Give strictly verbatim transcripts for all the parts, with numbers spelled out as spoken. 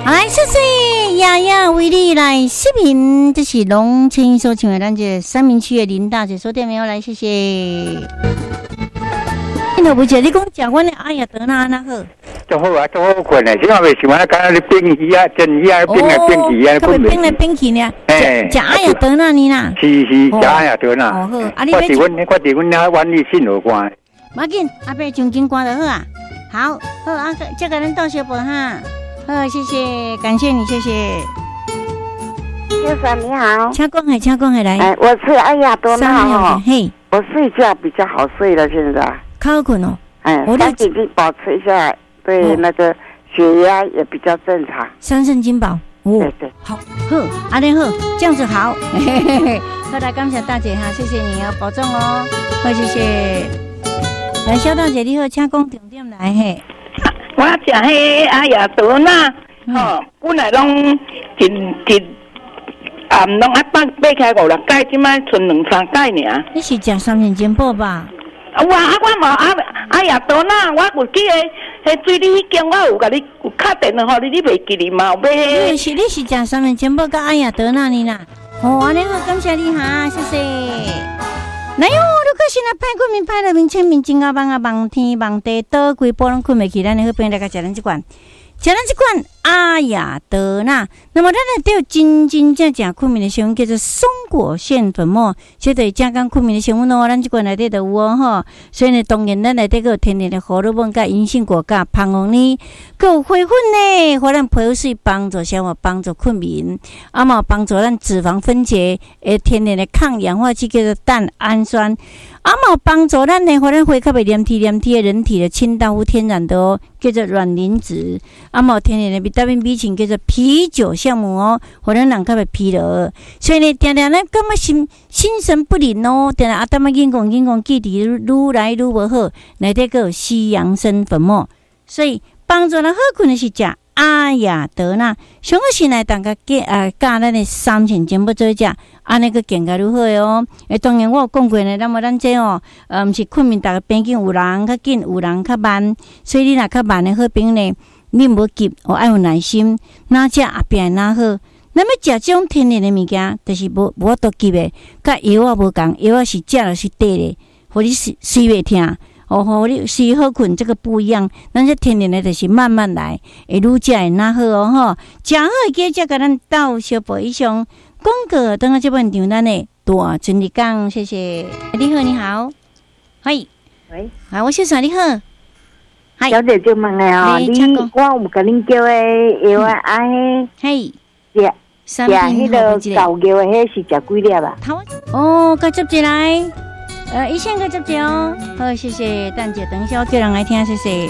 来，谢谢雅雅为你来视频，这是龙青所请的咱这三明区的林大姐说点没有来，谢谢。你不姐，你讲讲我的阿雅德纳那好， 就好啊，就好困的，现在为什么那刚才冰鱼啊、蒸鱼啊、冰来冰去啊， 特别冰来冰去呢？哎，吃阿雅德纳呢啦？ 是是，吃阿雅德纳。 哦好，啊你我伫阮我伫阮遐湾里信有关。 马紧，阿伯奖金关就好啊。好，好啊，这个人到小本哈。好，谢谢，感谢你，谢谢。 先生你好， 请讲嘿，请讲嘿来。 哎，我是阿雅多娜哦， 嘿， 我睡觉比较好睡了，现在。 靠困哦。 哎，我的已经保持一下，对那个血压也比较正常。 三圣金宝。 哦，对对， 好，好，阿莲好，这样子好。嘿嘿嘿，好的，感谢大姐哈，谢谢你哦，保重哦。好，谢谢。来，小大姐你好，请讲重点来嘿。 我食迄阿雅多娜，吼，本来拢一一暗拢一百八开五六盖，即摆剩两三盖尔。 你是食三元金宝吧？ 啊，我啊，我无阿阿雅多娜，我有记个迄水里迄间，我有甲你有敲电话，你你袂记哩嘛？有买。 你是你是食三元金宝甲阿雅多娜呢啦？哦，安尼好，感谢你哈，谢谢。来哟，如果是那歹困眠、歹了眠、清眠、真啊梦啊梦天梦地，倒规波拢困袂起，咱好朋友来甲食咱这款，食咱这款阿雅德纳。那么咱来对真真正正困眠的成分叫做松果腺粉末，这对正讲困眠的成分哦，咱这款内底都有哦吼。所以呢，当然咱内底个有天然的荷尔蒙、甲银杏果、甲胖红呢，个有花粉呢，互咱皮肤水帮助消化、帮助困眠，啊嘛帮助咱脂肪分解，诶，天然的抗氧化剂叫做蛋氨酸，啊嘛帮助咱呢，互咱肺较袂黏体黏体的人体的清道夫天然的哦，叫做卵磷脂，啊嘛天然的维他命 B 群叫做啤酒酵母哦，互咱人较袂疲劳，所以呢，定定咱感觉心心神不宁哦，定定啊，当么紧讲紧讲，记忆愈来愈无好，内底个有西洋参粉末，所以帮助咱好困的是食阿雅德纳，上好是来当个加啊加咱的三千全部做食，安尼个健康愈好的哦。诶，当然我有讲过呢，那么咱这哦，呃，毋是困眠，逐个边境有人较紧，有人较慢，所以你若较慢的好朋友呢，你无急，哦，爱有耐心，哪食后壁哪好。咱要食这种天然的物件，就是无无法度急的，甲药啊无共，药啊是食了是对的，互你睡睡袂疼。哦，互你睡好困，这个不一样。咱这天然的，就是慢慢来，会愈食会哪好哦吼。食好嘅，才甲咱到小宝以上广告，等下这本场咱的大尊你讲，谢谢。你好，你好，嗨， 喂， 啊，我小嫂你好， 嗨，小姐就问了哦，你我有甲恁叫的药啊，啊迄， 嘿， 食食迄个豆药的，迄是食几粒啊？ 哦，甲接起来。呃，一线个接接哦，好，谢谢蛋姐，等一下我叫人来听，谢谢。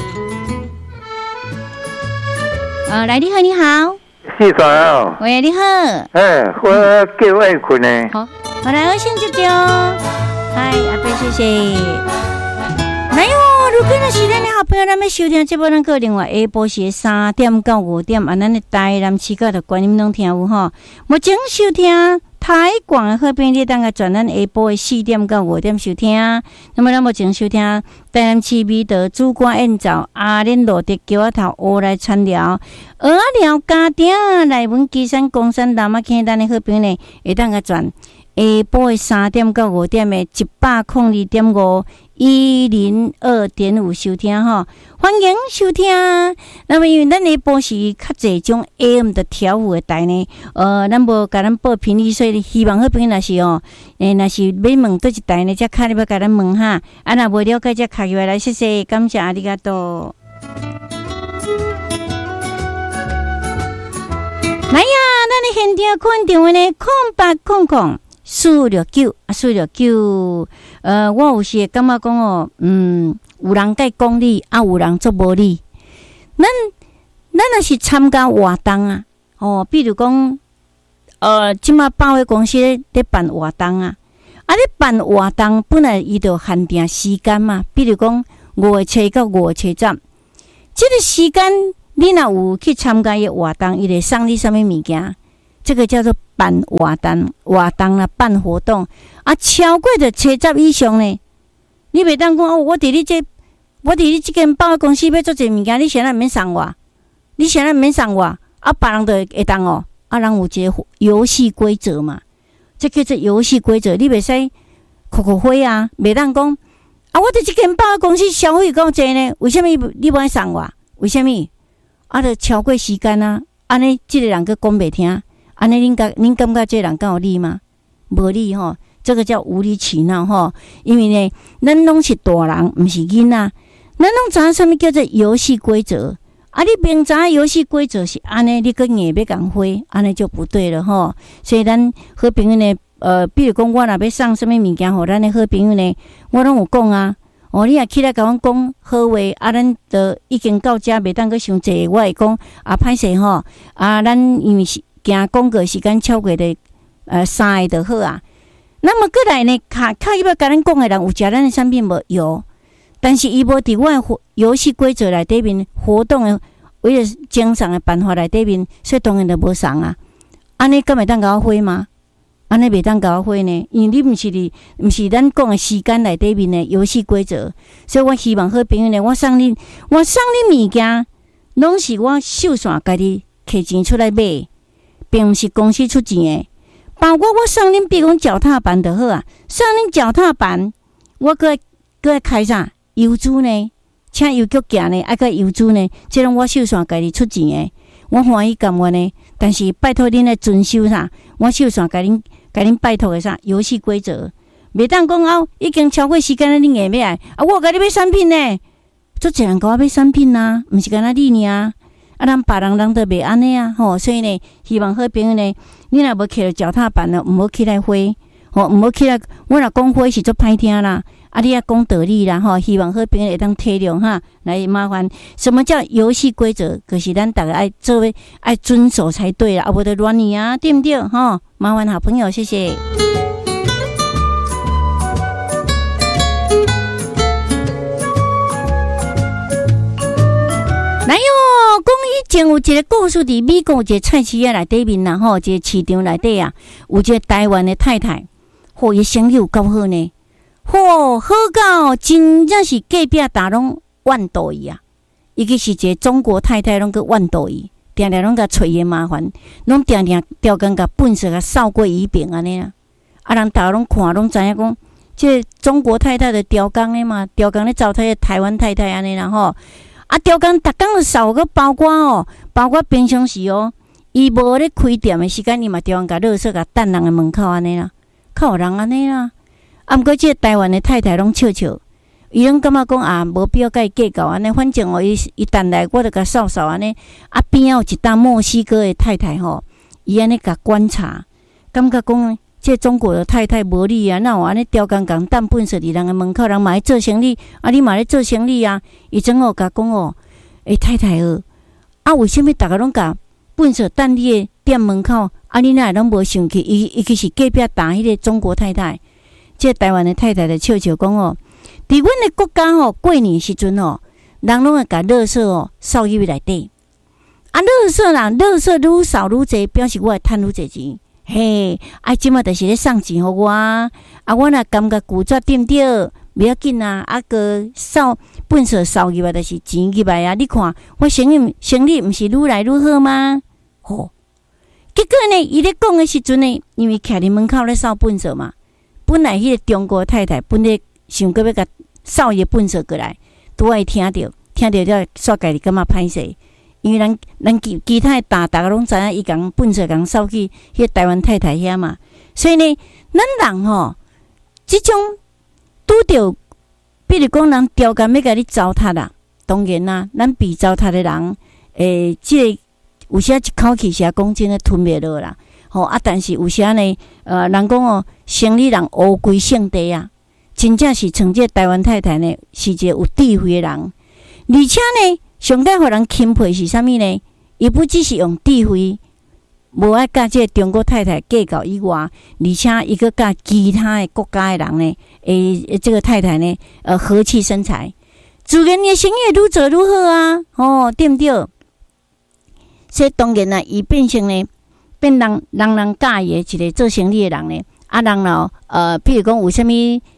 呃，来，你好，你好， 四川哦， 喂，你好， 哎，我叫爱困呢。 好，好来，我先接接哦，嗨，阿伯，谢谢。来哟，如果那是咱的好朋友，咱要收听这部咱个另外下晡时三点到五点，啊，咱的台南市角的观音拢听有吼，目前收听。台广的好朋友，你当个转咱下晡的四点到五点收听。那么咱目前收听台南市美德主管宴造阿莲路的桥仔头乌来餐寮，蚵仔寮家庭内文基山公山南马坑咱的好朋友呢，会当个转下晡的三点到五点的一百空二点五。一零二点五收听哈，欢迎收听。那么因为咱下晡是较侪种 A M 的调幅的台呢，呃，咱无甲咱报频率，所以希望好朋友若是哦，诶，若是要问倒一台呢，则敲入要甲咱问哈。啊，若无了解，则敲入来，谢谢，感谢阿里嘎多。来呀，咱的现场看电话呢，空八空空。四六九啊，四六九，呃，我有时感觉讲哦，嗯，有人在讲理，啊，有人做无理。咱咱若是参加活动啊，哦，比如讲，呃，即马百货公司咧办活动啊，啊，咧办活动本来伊就限定时间嘛，比如讲五月七到五月七十，即个时间你若有去参加伊活动，伊会送你啥物物件？这个叫做办活动，活动啦，办活动啊，超过的七十以上呢，你袂当讲哦，我伫你这，我伫你这间百货公司要做这物件，你现在免送我，你现在免送我，啊， 啊，别人就会当哦，啊，人有一个游戏规则嘛，这叫做游戏规则，你袂使哭哭灰啊，袂当讲啊，我伫这间百货公司消费够济呢，为什么你不爱送我？为什么？啊，就超过时间啊，安尼这个人佫讲袂听，安尼恁感恁感觉这个人敢有理吗？无理吼，这个叫无理取闹吼。因为呢，咱拢是大人，毋是囡仔，咱拢知影什么叫做游戏规则。啊，你明知影游戏规则是安尼，你佫硬要共花，安尼就不对了吼。所以咱好朋友呢。呃，比如讲，我若要送什么物件互咱的好朋友呢？我拢有讲啊。哦，你也起来甲阮讲好话，啊，咱就已经到遮，袂当阁伤济。我会讲啊，歹势吼，啊，咱因为是行广告时间超过的呃三个就好啊。那么过来呢，卡卡伊要甲咱讲的人有食咱的产品无？有，但是伊无伫我的游戏规则内底面活动的为了精神的办法内底面，所以当然就无送啊。安尼敢会当甲我花吗？安尼袂当甲我花呢，因为你毋是哩，毋是咱讲的时间内底面的游戏规则，所以我希望好朋友呢，我送你，我送你物件，拢是我手线家己摕钱出来买，并毋是公司出钱的。包括我送恁，比如讲脚踏板就好啊，送恁脚踏板，我搁搁爱开啥邮资呢？请邮局寄呢，爱搁邮资呢，即种我手线家己出钱的。我欢喜甘愿呢，但是拜托恁来遵守啥？我手上甲恁甲恁拜托的啥游戏规则？袂当讲哦，已经超过时间了，恁硬要来啊！我甲你买产品呢，做一人甲我买产品呐、啊，毋是干那你尔啊！啊，咱别人人都袂安尼啊，吼！所以呢，希望好朋友呢，你若无摕着脚踏板呢，毋好起来花，吼，毋好起来。我若讲花是足歹听啦。啊，你也讲道理啦，吼！希望好朋友会当体谅哈，来麻烦。什么叫游戏规则？可、就是咱大家爱做位爱遵守才对啦，啊，无得乱你啊，对不对？哈，麻烦好朋友，谢谢。来哟，讲以前有一个故事，伫美国有一个菜市仔内底面啦，吼，一个市场内底啊，有一个台湾的太太，吼，伊生意有够好呢。吼，好到真正是隔壁打拢怨妒伊啊！伊个是一个中国太太，拢个怨妒伊，定定拢甲找伊麻烦，拢定定刁工甲本色甲扫过一遍安尼啊！啊，人逐个拢看，拢知影讲，这中国太太的刁工咧嘛，刁工咧糟蹋台湾太太安尼啦吼！啊，刁工逐工就扫个，包括哦，包括平常时哦，伊无咧开店的时间，伊嘛刁工甲垃圾甲等人的门口安尼啦，较有人安尼啦。啊，毋过即个台湾的太太拢笑笑，伊拢感觉讲啊，无必要甲伊计较安尼。反正哦，伊伊等来，我著甲扫扫安尼。啊，边仔有一搭墨西哥的太太吼，伊安尼甲观察，感觉讲即中国的太太无理啊，哪有安尼刁工共等本事伫人的门口，人嘛咧做生意，啊，你嘛咧做生意啊？伊整个甲讲哦，诶，太太哦，啊，为什么逐个拢甲本事等你的店门口？啊，你哪会拢无想起？伊伊其实隔壁打迄个中国太太。这台湾的太太的笑笑讲哦，伫阮的国家吼，过年时阵哦，人拢会甲垃圾哦扫入内底。啊，垃圾啦，垃圾愈扫愈济，表示我会趁愈济钱。嘿，啊，即马就是咧送钱互我，啊，我若感觉拒绝对不对？袂要紧啊，啊个扫粪扫扫入来就是钱入来啊。你看我生意生意毋是愈来愈好吗？吼，结果呢，伊咧讲的时阵呢，因为徛伫门口咧扫粪扫嘛。本来迄个中国太太本来想过要甲扫伊粪扫过来，拄爱听着，听着了煞家己感觉歹势，因为咱咱其其他大大家拢知影，伊共粪扫共扫去迄个台湾太太遐嘛，所以呢，咱人吼，即种拄着，比如讲人刁工要甲你糟蹋啦，当然啦，咱被糟蹋的人，诶，即、這個有时一口气是讲真诶吞袂落啦。吼啊！但是有时呢，呃，人讲哦，生理人乌龟性地啊，真正是像这台湾太太呢，是一个有智慧的人，而且呢，上界互人钦佩是啥物呢？伊不只是用智慧，无爱甲这中国太太计较以外，而且伊个甲其他的国家的人呢，诶，这个太太呢，呃，和气生财，自然的生意愈做愈好啊！哦，对不对？所以当然啦，伊变成呢。变人人人介意的一个做生意的人呢，啊人咯，呃，譬如讲有啥物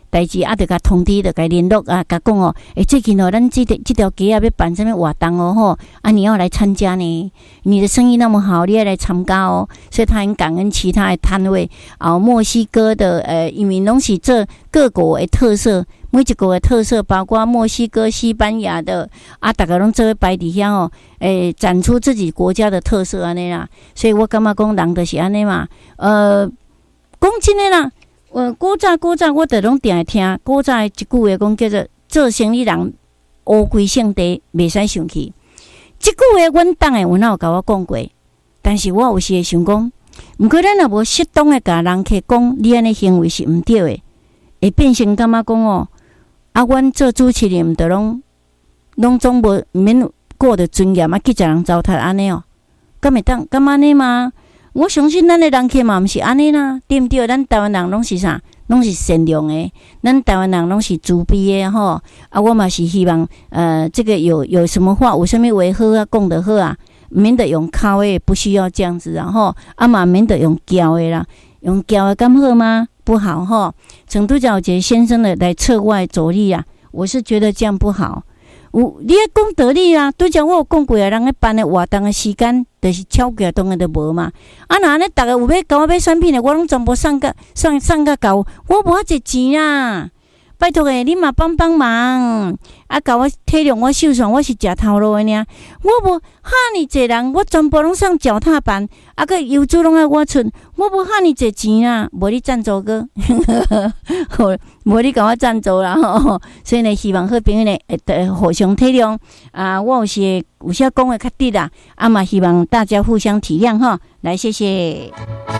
代志啊，得甲通知，得甲联络啊，甲讲哦，诶、欸，最近哦，咱这条这条街啊要办什么活动哦吼，啊，你要来参加呢？你的生意那么好，你要来参加哦。所以他很感恩其他的摊位啊，墨西哥的呃，因为拢是这各国的特色，每一国的特色，包括墨西哥、西班牙的啊，大家拢做摆伫遐哦，诶、欸，展出自己国家的特色安尼啦。所以我感觉讲人就是安尼嘛，呃，讲真诶啦。呃，古早古早，我著拢定会听古早一句话，讲叫做做生意人乌龟性地，袂使生气。即句话，阮当诶有哪有甲我讲过？但是我有时会想讲，毋过咱若无适当诶甲人客讲，你安尼行为是毋对诶，会变成感觉讲哦，啊，阮做主持人著拢拢总无免过着尊严啊，去食人糟蹋安尼哦，敢会当敢安尼吗？我相信咱的人客嘛，毋是安尼啦，对毋对？咱台湾人拢是啥？拢是善良的，咱台湾人拢是慈悲的吼。啊，我嘛是希望，呃，这个有有什么话，有什么话好啊，讲得好啊，免得用口的，不需要这样子，然后啊嘛免得用教的啦，用教的敢好吗？不好吼。成都有一个先生的来册外走力啊，我是觉得这样不好。有你咧讲道理啊，拄则我有讲过啊，人咧办的活动的时间，就是超过当然就无嘛。啊，若安尼逐个有要甲我买产品的，我拢全部送甲送送甲到，我无遐侪钱啊。拜托诶，你嘛帮帮忙，啊，甲我体谅我手上，我是食头路的尔。我无哈尼济人，我全部拢送脚踏板，啊个油资拢爱我出，我无哈尼济钱啊，无你赞助个，无你甲我赞助啦吼。所以呢，希望好朋友呢，会互相体谅啊。我有时有些讲的较直啦，啊嘛，希望大家互相体谅哈。来，谢谢。